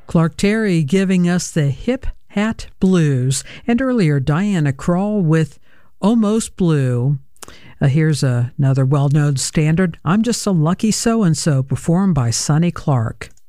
Clark Terry giving us the Hip Hat Blues, and earlier Diana Krall with Almost Blue. Here's another well-known standard, I'm Just a Lucky So-and-So, performed by Sonny Clark.